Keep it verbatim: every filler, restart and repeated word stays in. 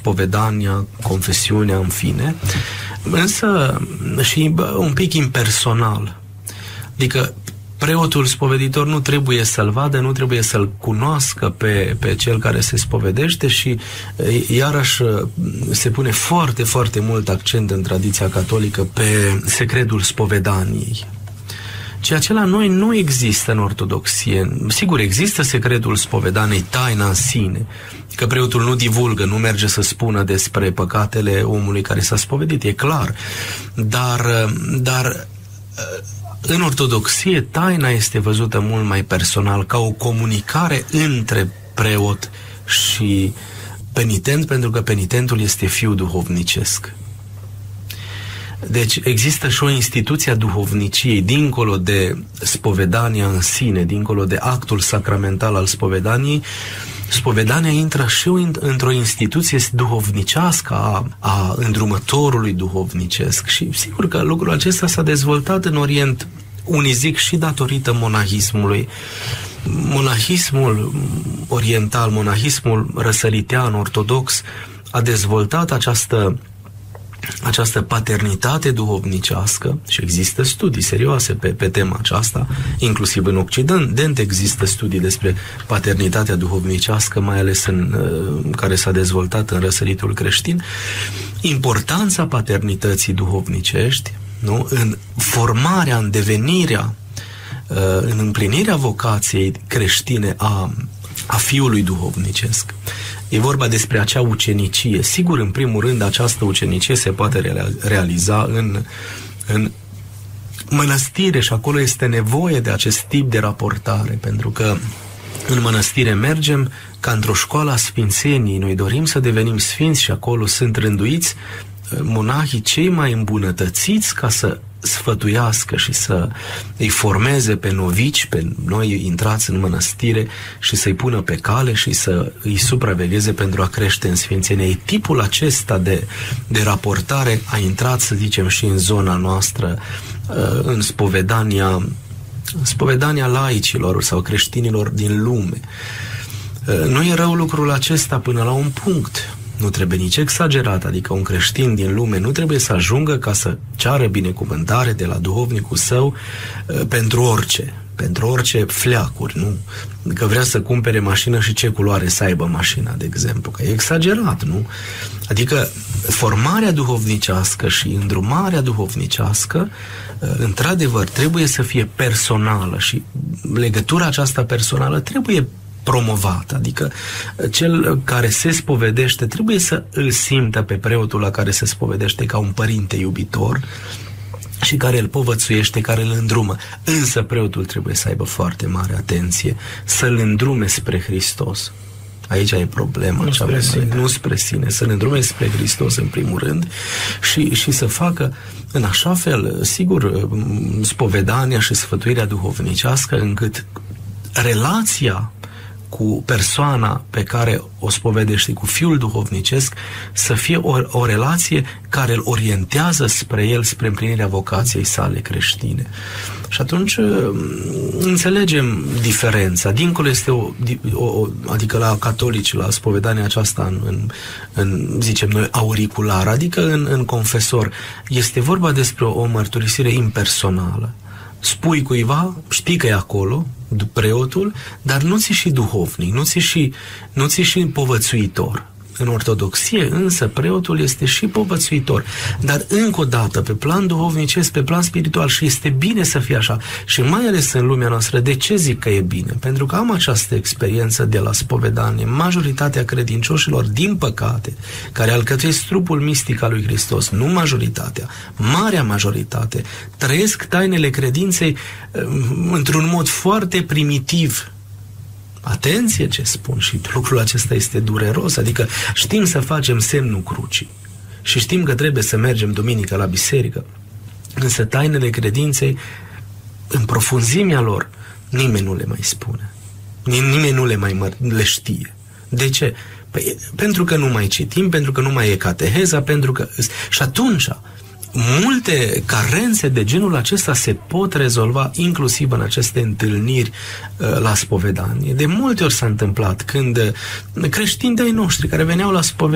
spovedania, confesiunea, în fine, însă și un pic impersonal. Adică preotul spoveditor nu trebuie să-l vadă, nu trebuie să-l cunoască pe, pe cel care se spovedește și iarăși se pune foarte, foarte mult accent în tradiția catolică pe secretul spovedaniei. Ceea ce la noi nu există în ortodoxie. Sigur, există secretul spovedaniei, taina în sine, că preotul nu divulgă, nu merge să spună despre păcatele omului care s-a spovedit, e clar. Dar, dar în ortodoxie, taina este văzută mult mai personal, ca o comunicare între preot și penitent, pentru că penitentul este fiu duhovnicesc. Deci există și o instituție a duhovniciei, dincolo de spovedania în sine, dincolo de actul sacramental al spovedaniei. Spovedania intră și într-o instituție duhovnicească a, a îndrumătorului duhovnicesc și sigur că lucrul acesta s-a dezvoltat în Orient, unii zic și datorită monahismului. Monahismul oriental, monahismul răsăritean, ortodox, a dezvoltat această această paternitate duhovnicească și există studii serioase pe, pe tema aceasta, inclusiv în Occident există studii despre paternitatea duhovnicească, mai ales în care s-a dezvoltat în răsăritul creștin. Importanța paternității duhovnicești, nu? În formarea, în devenirea, în împlinirea vocației creștine a, a fiului duhovnicesc. E vorba despre acea ucenicie. Sigur, în primul rând, această ucenicie se poate realiza în, în mănăstire și acolo este nevoie de acest tip de raportare, pentru că în mănăstire mergem ca într-o școală a sfințeniei. Noi dorim să devenim sfinți și acolo sunt rânduiți monahii cei mai îmbunătățiți ca să sfătuiască și să îi formeze pe novici, pe noi intrați în mănăstire și să-i pună pe cale și să îi supravegheze pentru a crește în sfințenie. Tipul acesta de, de raportare a intrat, să zicem, și în zona noastră, în spovedania, spovedania laicilor sau creștinilor din lume. Nu e rău lucrul acesta până la un punct. Nu trebuie nici exagerat, adică un creștin din lume nu trebuie să ajungă ca să ceară binecuvântare de la duhovnicul său uh, pentru orice, pentru orice fleacuri, nu? Că vrea să cumpere mașină și ce culoare să aibă mașina, de exemplu, că e exagerat, nu? Adică formarea duhovnicească și îndrumarea duhovnicească, uh, într-adevăr, trebuie să fie personală și legătura aceasta personală trebuie promovat, adică cel care se spovedește trebuie să îl simtă pe preotul la care se spovedește ca un părinte iubitor și care îl povățuiește, care îl îndrumă. Însă preotul trebuie să aibă foarte mare atenție, să-l îndrume spre Hristos. Aici e problema. Nu spre sine. Nu spre sine, să ne îndrume spre Hristos în primul rând și, și să facă în așa fel, sigur, spovedania și sfătuirea duhovnicească încât relația cu persoana pe care o spovedește, cu fiul duhovnicesc, să fie o, o relație care îl orientează spre el, spre împlinirea vocației sale creștine. Și atunci înțelegem diferența. Dincolo este o, o adică la catolici, la spovedania aceasta în, în, în zicem noi, auricular, adică în, în confesor, este vorba despre o, o mărturisire impersonală. Spui cuiva, știi că e acolo, preotul, dar nu ți și duhovnic, nu ți și, nu ți și povățuitor. În ortodoxie, însă, preotul este și povățuitor. Dar, încă o dată, pe plan duhovnicesc, pe plan spiritual, și este bine să fie așa. Și mai ales în lumea noastră, de ce zic că e bine? Pentru că am această experiență de la spovedanie. Majoritatea credincioșilor, din păcate, care alcătuiesc trupul mistic al lui Hristos, nu majoritatea, marea majoritate, trăiesc tainele credinței într-un mod foarte primitiv. Atenție ce spun, și lucrul acesta este dureros, adică știm să facem semnul crucii și știm că trebuie să mergem duminică la biserică, însă tainele credinței, în profunzimea lor, nimeni nu le mai spune, nimeni nu le mai le știe. De ce? Păi, pentru că nu mai citim, pentru că nu mai e cateheza, pentru că... Și atunci multe carențe de genul acesta se pot rezolva inclusiv în aceste întâlniri uh, la spovedanie. De multe ori s-a întâmplat când creștini de-ai noștri care veneau la spovedanie